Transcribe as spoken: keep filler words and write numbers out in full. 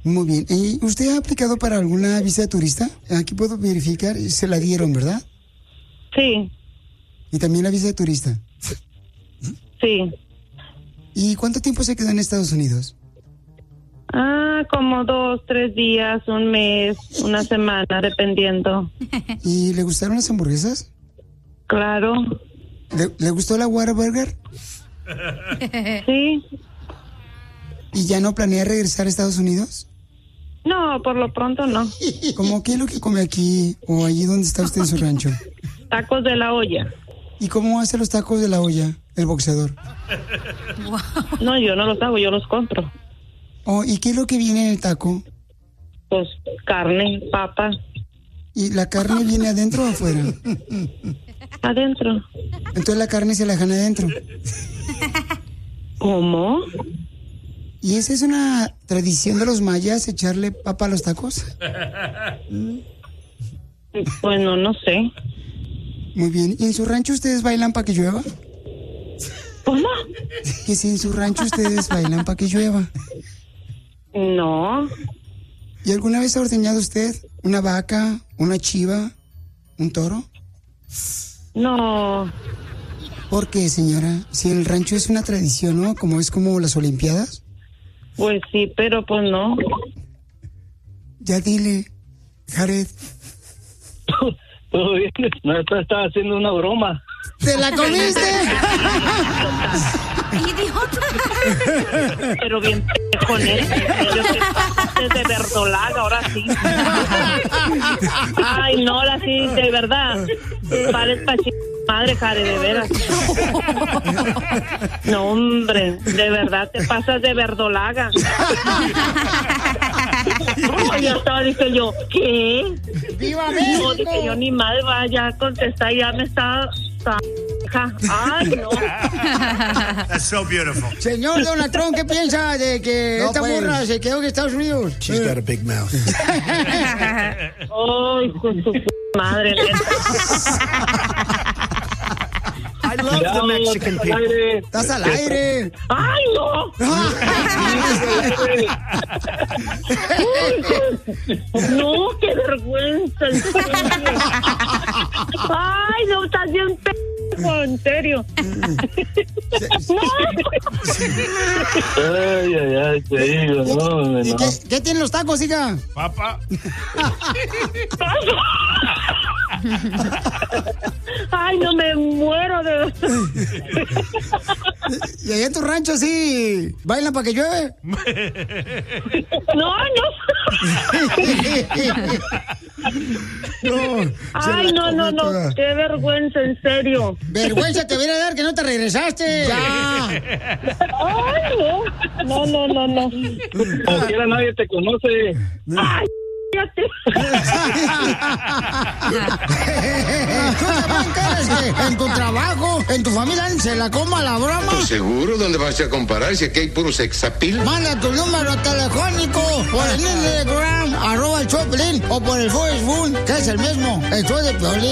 Muy bien. ¿Y usted ha aplicado para alguna visa de turista? Aquí puedo verificar. Se la dieron, ¿verdad? Sí. ¿Y también la visa de turista? Sí. ¿Y cuánto tiempo se quedó en Estados Unidos? Ah, como dos, tres días, un mes, una semana, dependiendo. ¿Y le gustaron las hamburguesas? Claro. ¿Le, ¿le gustó la Whataburger? Sí. ¿Y ya no planea regresar a Estados Unidos? No, por lo pronto no. ¿Cómo qué es lo que come aquí o allí donde está usted en su rancho? Tacos de la olla. ¿Y cómo hace los tacos de la olla el boxeador? No, yo no los hago, yo los compro. Oh, ¿y qué es lo que viene en el taco? Pues carne, papa. ¿Y la carne viene adentro o afuera? Adentro. Entonces la carne se la dejan adentro. ¿Cómo? ¿Y esa es una tradición de los mayas, echarle papa a los tacos? Bueno, no sé. Muy bien. ¿Y en su rancho ustedes bailan para que llueva? ¿Cómo? Que si en su rancho ustedes bailan para que llueva. No. ¿Y alguna vez ha ordeñado usted una vaca, una chiva, un toro? No. ¿Por qué, señora? Si el rancho es una tradición, ¿no? Como es como las Olimpiadas. Pues sí, pero pues no. Ya dile, Jared. Todo bien, no, esto estaba haciendo una broma. ¿Te la comiste? ¡Idiota! Pero bien con él. De verdolaga, ahora sí. Ay, no, ahora sí, de verdad. Pares pa' madre, Jare, de veras. No, hombre, de verdad te pasas de verdolaga. No, ya estaba, dije yo, ¿qué? ¡Viva México! No, dije yo, ni madre, vaya a contestar, ya me está... Ay, no. That's so beautiful. Señor Donald Trump, ¿qué piensa de que no, esta pues. morra se quedó en Estados Unidos? She's got a big mouth. Ay, con su madre. I love Ya, the Mexican estás al people. aire. ¡Estás al aire! ¡Ay, no! No, qué vergüenza, en serio. Ay, no, estás bien p***, en serio. Ay, ay, ay, te digo, no, ¿Y no. qué, qué tienen los tacos, hija? Papa. Ay, no, me muero de... ¿Y allá en tu rancho sí bailan para que llueve? No, no. No. Ay, no, no, no, toda. qué vergüenza, en serio. Vergüenza te viene a dar que no te regresaste. Ya. Ay, no, no, no, no, no. Como quiera nadie te conoce. Ay, fíjate. ¿Tú también quieres que en tu trabajo, en tu familia, se la coma la broma? Pues seguro, ¿dónde vas a comparar si aquí hay puro sexapil? Manda tu número telefónico por el Instagram, arroba el Choplin, o por el Facebook, que es el mismo, el show de Piolín.